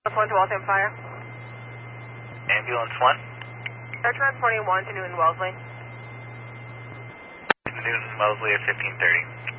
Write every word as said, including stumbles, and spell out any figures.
one to Waltham Fire. Ambulance one. They're transporting one to Newton Wellesley. Newton Wellesley at fifteen thirty.